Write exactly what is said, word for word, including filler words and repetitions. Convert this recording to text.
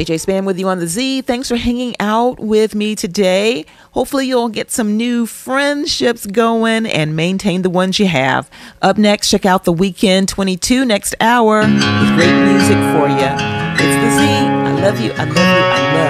J J Span with you on the Z. Thanks for hanging out with me today. Hopefully you'll get some new friendships going and maintain the ones you have. Up next, check out The Weekend twenty-two next hour with great music for you. It's the Z. I love you. I love you. I love